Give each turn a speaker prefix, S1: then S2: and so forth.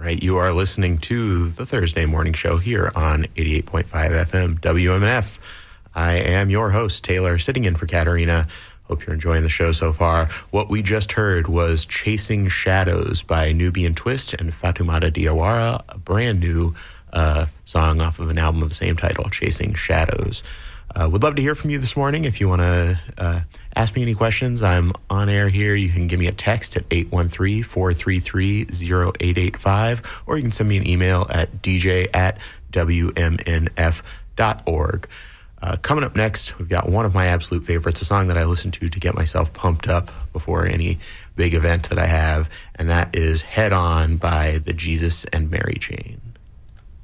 S1: right, you are listening to the Thursday morning show here on 88.5 FM WMNF. I am your host, Taylor, sitting in for Katarina. Hope you're enjoying the show so far. What we just heard was Chasing Shadows by Nubian Twist and Fatoumata Diawara, a brand new song off of an album of the same title, Chasing Shadows. Would love to hear from you this morning. If you want to ask me any questions, I'm on air here. You can give me a text at 813-433-0885, or you can send me an email at dj@wmnf.org. Coming up next, we've got one of my absolute favorites, a song that I listen to get myself pumped up before any big event that I have, and that is Head On by the Jesus and Mary Chain.